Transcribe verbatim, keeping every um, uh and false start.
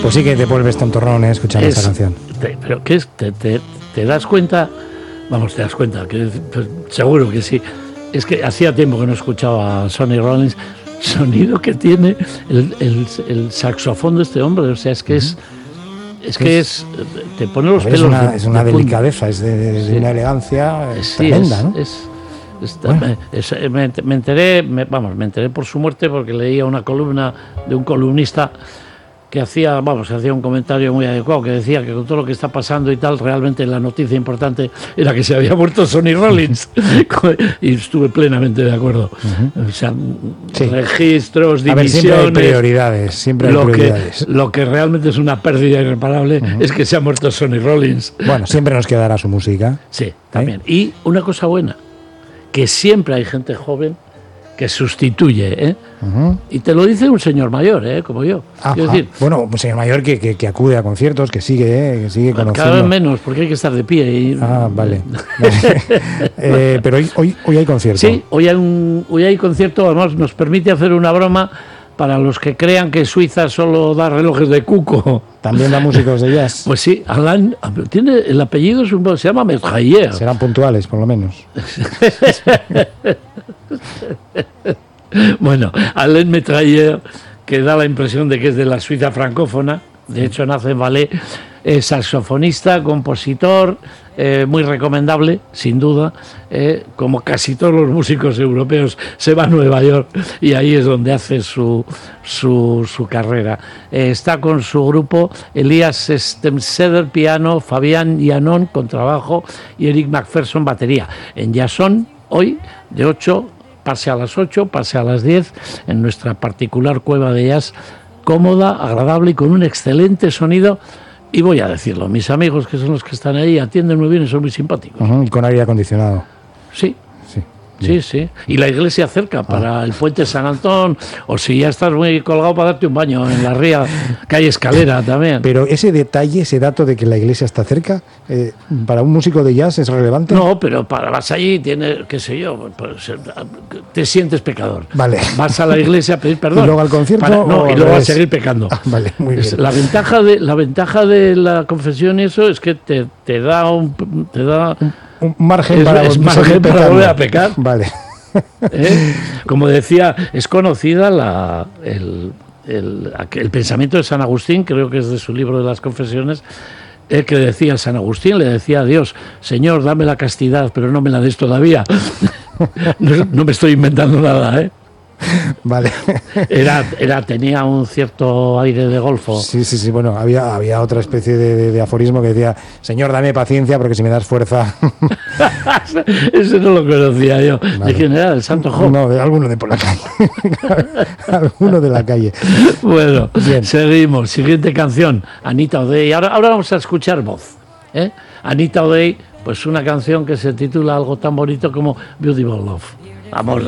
Pues sí que te vuelves tontorrón, ¿eh? Escuchando Es, esta canción. Te, pero ¿qué es? Te, te, te das cuenta, vamos, te das cuenta, que pues, seguro que sí. Es que hacía tiempo que no escuchaba a Sonny Rollins. Sonido que tiene el, el, el saxofón de este hombre, o sea, es que es... Es que es, te pone los pelos. Es una, de, es una de delicadeza, es de, de, de sí. una elegancia sí, tremenda, es, ¿no? Es, es, Bueno. es, me, me enteré, me, vamos, me enteré por su muerte porque leía una columna de un columnista que hacía, vamos, hacía un comentario muy adecuado, que decía que con todo lo que está pasando y tal, realmente la noticia importante era que se había muerto Sonny Rollins. Y estuve plenamente de acuerdo. Uh-huh. O sea, sí. registros, divisiones... A ver, siempre hay prioridades, siempre hay lo prioridades. Que, lo que realmente es una pérdida irreparable uh-huh. es que se ha muerto Sonny Rollins. Bueno, siempre nos quedará su música. Sí, también. ¿Eh? Y una cosa buena, que siempre hay gente joven que sustituye, ¿eh? Uh-huh. Y te lo dice un señor mayor, ¿eh? Como yo. Quiero decir, bueno, un señor mayor que, que, que acude a conciertos, que sigue, ¿eh? que sigue conociendo. Cada vez menos, porque hay que estar de pie. Y... Ah, vale. vale. eh, pero hoy, hoy, hoy hay concierto. Sí, hoy hay, un, hoy hay concierto, además nos permite hacer una broma para los que crean que Suiza solo da relojes de cuco. También da músicos de jazz. Pues sí, Alain, tiene, el apellido es un, se llama Metrailleur. Serán puntuales, por lo menos. Bueno, Alain Metrailleur, que da la impresión de que es de la Suiza francófona, de hecho nace en Valais, es saxofonista, compositor, eh, muy recomendable, sin duda, eh, como casi todos los músicos europeos, se va a Nueva York y ahí es donde hace su, su, su carrera. Eh, está con su grupo Elias Stemseder, piano, Fabián Yanon, contrabajo, y Eric McPherson, batería. En Jason, hoy, de ocho, pase a las ocho, pase a las diez, en nuestra particular cueva de jazz, cómoda, agradable y con un excelente sonido. Y voy a decirlo, mis amigos que son los que están ahí atienden muy bien y son muy simpáticos. Uh-huh, y con aire acondicionado. Sí. Sí. Sí, sí. Y la iglesia cerca, para ah. el puente San Antón, o si ya estás muy colgado para darte un baño en la ría, que hay escalera también. Pero ese detalle, ese dato de que la iglesia está cerca, eh, ¿para un músico de jazz es relevante? No, pero para vas allí, tienes, qué sé yo, pues, te sientes pecador. Vale. Vas a la iglesia a pedir perdón. ¿Y luego al concierto? Para, no, y luego es... a seguir pecando. Ah, vale, muy bien. La ventaja de la ventaja de la confesión y eso es que te, te da un... Te da, un, un margen es, para, es margen para volver a pecar. Vale. ¿Eh? Como decía, es conocida la, el, el, el pensamiento de San Agustín, creo que es de su libro de las confesiones, eh, que decía San Agustín, le decía a Dios: Señor, dame la castidad, pero no me la des todavía. no, no me estoy inventando nada, ¿eh? Vale. Era, era, tenía un cierto aire de golfo. Sí, sí, sí. Bueno, había, había otra especie de, de, de aforismo que decía: Señor, dame paciencia, porque si me das fuerza. Ese no lo conocía yo. Vale. ¿De quién era? ¿El Santo Job? No, de alguno de por la calle. Alguno de la calle. Bueno, bien. Seguimos. Siguiente canción, Anita O'Day. Ahora, ahora vamos a escuchar voz. ¿eh? Anita O'Day, pues una canción que se titula algo tan bonito como Beautiful Love. Amor.